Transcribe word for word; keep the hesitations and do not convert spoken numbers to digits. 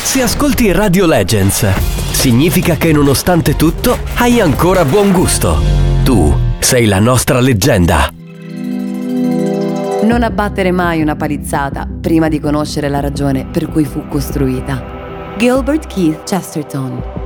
Se ascolti Radio Legends, significa che nonostante tutto hai ancora buon gusto. Tu sei la nostra leggenda. Non abbattere mai una palizzata prima di conoscere la ragione per cui fu costruita. Gilbert Keith Chesterton.